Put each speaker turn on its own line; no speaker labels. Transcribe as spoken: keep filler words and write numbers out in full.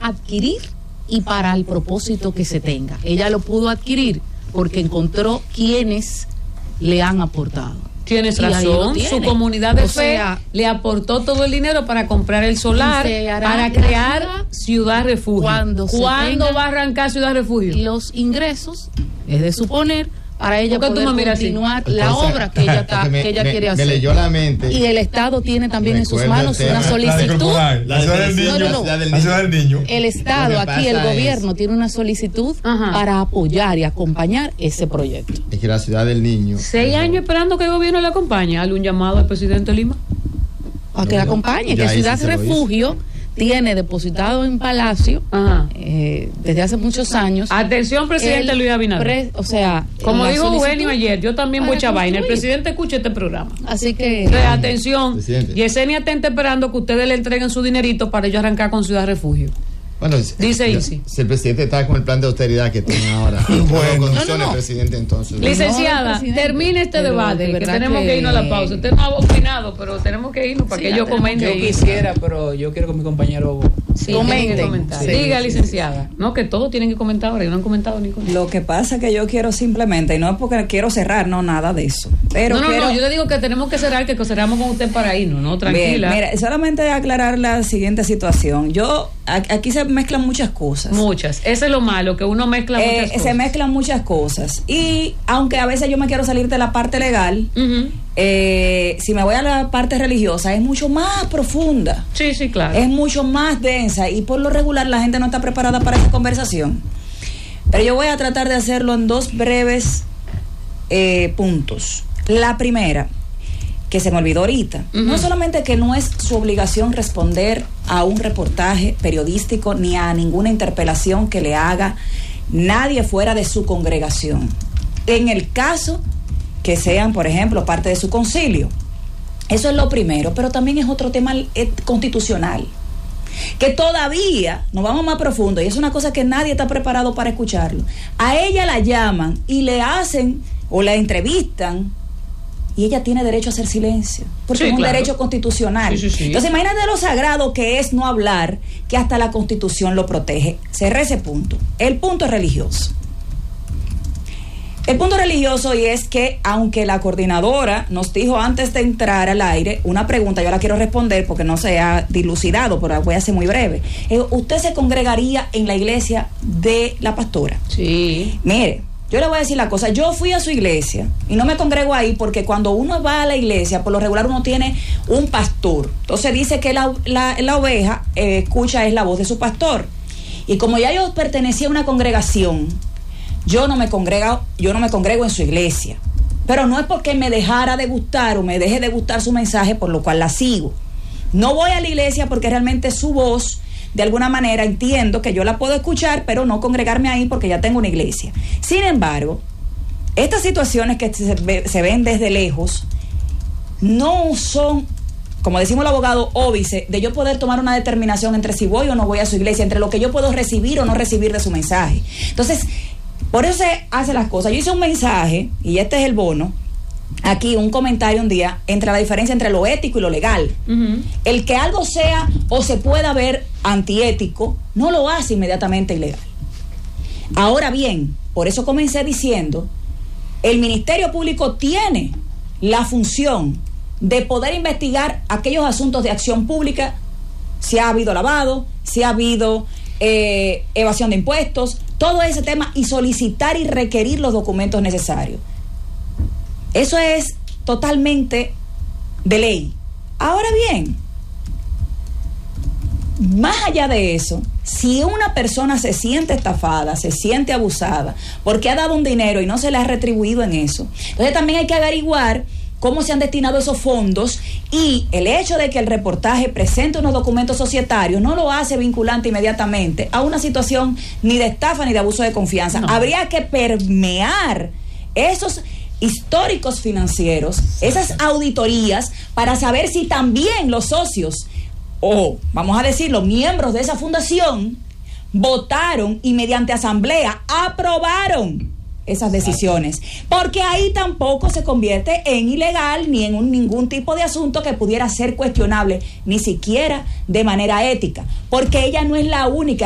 adquirir y para el propósito que se tenga. Ella lo pudo adquirir porque encontró quienes le han aportado.
Tienes razón, tiene. Su comunidad de o fe sea, le aportó todo el dinero para comprar el solar, para crear Ciudad Refugio.
Cuando
¿Cuándo va a arrancar Ciudad Refugio?
Los ingresos, es de suponer, para ella poder continuar
así?
la
Entonces,
obra que ella, ta,
me,
que ella
me,
quiere
me
hacer.
Me leyó la mente.
Y el Estado tiene también en sus manos una solicitud.
La, la ciudad del niño.
No, no, no.
La ciudad del niño.
El Estado, aquí el gobierno, es, tiene una solicitud Ajá. para apoyar y acompañar ese proyecto.
Es que la ciudad del niño.
Seis
no.
años esperando que el gobierno le acompañe. Hazle un llamado al presidente Lima.
A que no, le acompañe, que Ciudad Refugio tiene depositado en Palacio eh, desde hace muchos años.
Atención, presidente Luis Abinader. Pre,
o sea,
como dijo Eugenio ayer, yo también voy a vaina. El presidente escucha este programa.
Así que.
Entonces, atención, Yesenia está esperando que ustedes le entreguen su dinerito para ellos arrancar con Ciudad Refugio.
Bueno,
dice
yo,
Isi.
Si el presidente está con el plan de austeridad que tiene ahora, bueno, condiciones, no, no, no. presidente, entonces.
Licenciada, no, presidente, termine este debate, de que tenemos que... que irnos a la pausa. Usted no ha opinado, pero tenemos que irnos para sí, que yo comente.
Yo quisiera, pero yo quiero que mi compañero
sí, comente. Sí, Diga, sí, licenciada. Sí, sí. No, que todos tienen que comentar ahora, y no han comentado ni con
Lo que pasa es que yo quiero simplemente, y no es porque quiero cerrar, no, nada de eso. Pero
no, no,
quiero...
no, yo le digo que tenemos que cerrar, que cerramos con usted para irnos, ¿no? Tranquila.
Bien, mira, solamente aclarar la siguiente situación. Yo, aquí se mezclan muchas cosas.
Muchas. Eso es lo malo, que uno mezcla muchas
eh,
cosas.
Se mezclan muchas cosas. Y aunque a veces yo me quiero salir de la parte legal, uh-huh. eh, si me voy a la parte religiosa, es mucho más profunda.
Sí, sí, claro.
Es mucho más densa y por lo regular la gente no está preparada para esa conversación. Pero yo voy a tratar de hacerlo en dos breves eh, puntos. La primera, que se me olvidó ahorita, uh-huh. no solamente que no es su obligación responder a un reportaje periodístico ni a ninguna interpelación que le haga nadie fuera de su congregación, en el caso que sean, por ejemplo, parte de su concilio. Eso es lo primero, pero también es otro tema constitucional, que todavía nos vamos más profundo, y es una cosa que nadie está preparado para escucharlo. A ella la llaman y le hacen o la entrevistan, y ella tiene derecho a hacer silencio, porque sí, es un claro. derecho constitucional. Sí, sí, sí. Entonces, imagínate lo sagrado que es no hablar, que hasta la Constitución lo protege. Cerré ese punto. El punto religioso. El punto religioso y es que, aunque la coordinadora nos dijo antes de entrar al aire una pregunta, yo la quiero responder porque no se ha dilucidado, pero la voy a hacer muy breve. ¿Usted se congregaría en la iglesia de la pastora?
Sí.
Mire, yo le voy a decir la cosa, yo fui a su iglesia y no me congrego ahí porque cuando uno va a la iglesia, por lo regular uno tiene un pastor. Entonces dice que la, la, la oveja eh, escucha es la voz de su pastor. Y como ya yo pertenecía a una congregación, yo no me congrego, yo no me congrego en su iglesia. Pero no es porque me dejara de gustar o me deje de gustar su mensaje, por lo cual la sigo. No voy a la iglesia porque realmente su voz, de alguna manera entiendo que yo la puedo escuchar, pero no congregarme ahí porque ya tengo una iglesia. Sin embargo, estas situaciones que se, ve, se ven desde lejos no son, como decimos el abogado, óbice de yo poder tomar una determinación entre si voy o no voy a su iglesia, entre lo que yo puedo recibir o no recibir de su mensaje. Entonces, por eso se hace las cosas. Yo hice un mensaje, y este es el bono, aquí un comentario un día entre la diferencia entre lo ético y lo legal. Uh-huh. El que algo sea o se pueda ver antiético no lo hace inmediatamente ilegal. Ahora bien, por eso comencé diciendo, el Ministerio Público tiene la función de poder investigar aquellos asuntos de acción pública, si ha habido lavado, si ha habido eh, evasión de impuestos, todo ese tema, y solicitar y requerir los documentos necesarios. Eso es totalmente de ley. Ahora bien, más allá de eso, si una persona se siente estafada, se siente abusada, porque ha dado un dinero y no se le ha retribuido en eso, entonces también hay que averiguar cómo se han destinado esos fondos, y el hecho de que el reportaje presente unos documentos societarios no lo hace vinculante inmediatamente a una situación ni de estafa ni de abuso de confianza. No. Habría que permear esos históricos financieros, esas auditorías, para saber si también los socios, o vamos a decirlo, miembros de esa fundación, votaron y mediante asamblea aprobaron esas decisiones, porque ahí tampoco se convierte en ilegal ni en un, ningún tipo de asunto que pudiera ser cuestionable, ni siquiera de manera ética, porque ella no es la única